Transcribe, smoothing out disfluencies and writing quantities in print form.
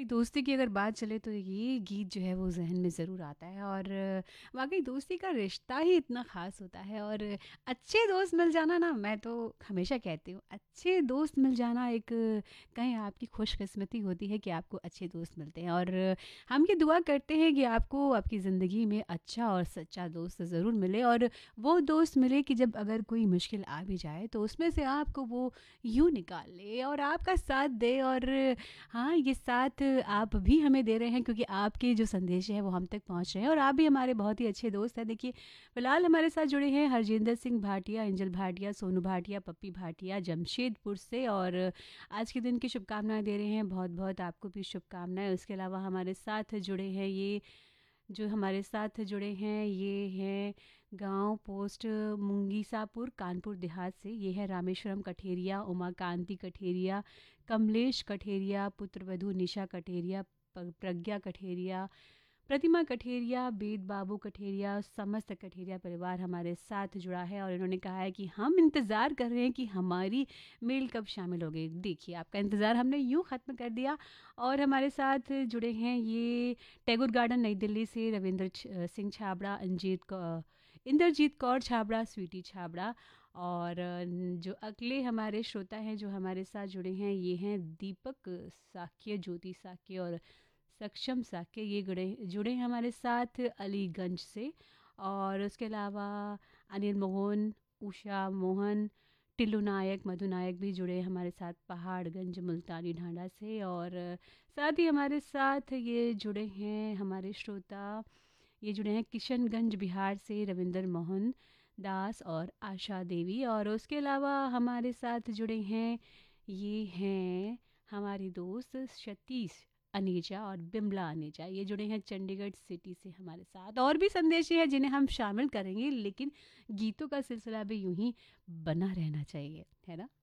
भाई दोस्ती की अगर बात चले तो ये गीत जो है वो ज़हन में ज़रूर आता है और वाक़ई दोस्ती का रिश्ता ही इतना ख़ास होता है और अच्छे दोस्त मिल जाना ना मैं तो हमेशा कहती हूँ अच्छे दोस्त मिल जाना एक कहीं आपकी खुशकिस्मती होती है कि आपको अच्छे दोस्त मिलते हैं और हम ये दुआ करते हैं कि आपको आपकी ज़िंदगी में अच्छा और सच्चा दोस्त ज़रूर मिले और वो दोस्त मिले कि जब अगर कोई मुश्किल आ भी जाए तो उसमें से आपको वो यूँ निकाल ले और आपका साथ दे और हाँ, ये साथ आप भी हमें दे रहे हैं क्योंकि आपके जो संदेश हैं वो हम तक पहुंच रहे हैं और आप भी हमारे बहुत ही अच्छे दोस्त हैं। देखिए, फ़िलहाल हमारे साथ जुड़े हैं हरजिंदर सिंह भाटिया, एंजल भाटिया, सोनू भाटिया, पप्पी भाटिया जमशेदपुर से और आज के दिन की शुभकामनाएँ दे रहे हैं। बहुत-बहुत आपको भी शुभकामनाएँ। उसके अलावा हमारे साथ जुड़े हैं ये जो हमारे साथ जुड़े हैं ये हैं गांव पोस्ट मुंगीसापुर कानपुर देहात से। ये है रामेश्वरम कठेरिया, उमा कांति कठेरिया, कमलेश कठेरिया, पुत्रवधू निशा कठेरिया, प्रज्ञा कठेरिया, प्रतिमा कठेरिया, बेद बाबू कठेरिया, समस्त कठेरिया परिवार हमारे साथ जुड़ा है और इन्होंने कहा है कि हम इंतज़ार कर रहे हैं कि हमारी मेल कब शामिल होगी। देखिए, आपका इंतज़ार हमने यूँ ख़त्म कर दिया और हमारे साथ जुड़े हैं ये टैगोर गार्डन नई दिल्ली से रविंद्र सिंह छाबड़ा, इंद्रजीत कौर छाबड़ा, स्वीटी छाबड़ा और जो अगले हमारे श्रोता हैं जो हमारे साथ जुड़े हैं ये हैं दीपक साक्य, ज्योति साक्य और सक्षम साक्य। ये जुड़े हैं हमारे साथ अलीगंज से और उसके अलावा अनिल मोहन, उषा मोहन, टिल्लू नायक, मधु नायक भी जुड़े हैं हमारे साथ पहाड़गंज मुल्तानी ढांढा से और साथ ही हमारे साथ ये जुड़े हैं हमारे श्रोता ये जुड़े हैं किशनगंज बिहार से रविंदर मोहन दास और आशा देवी और उसके अलावा हमारे साथ जुड़े हैं ये हैं हमारी दोस्त सतीश अनीजा और बिमला अनीजा। ये जुड़े हैं चंडीगढ़ सिटी से हमारे साथ। और भी संदेश हैं जिन्हें हम शामिल करेंगे लेकिन गीतों का सिलसिला भी यूं ही बना रहना चाहिए, है ना।